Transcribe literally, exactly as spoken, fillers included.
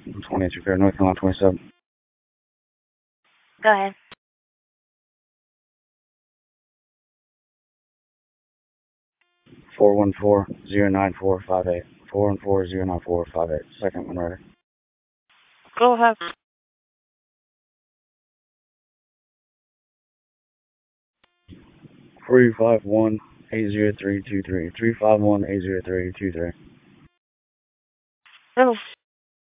twenty-eight Repair, North Carolina twenty-seven. Go ahead. four one four, zero nine four five eight. four one four, zero nine four five eight. Second one ready. Go ahead. three five one, eight zero three two three. three five one, eight zero three two three. Go.